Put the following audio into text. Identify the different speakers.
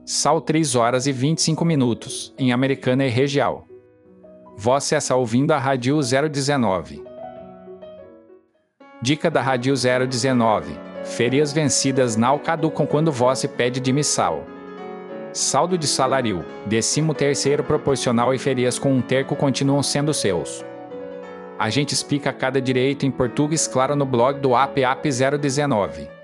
Speaker 1: Sal 3 horas e 25 minutos, em Americana e Região. Você está ouvindo a Rádio 019. Dica da Rádio 019. Férias vencidas não caducam quando você pede demissão. Saldo de salário, 13º proporcional e férias com um terço continuam sendo seus. A gente explica cada direito em português claro no blog do app 019.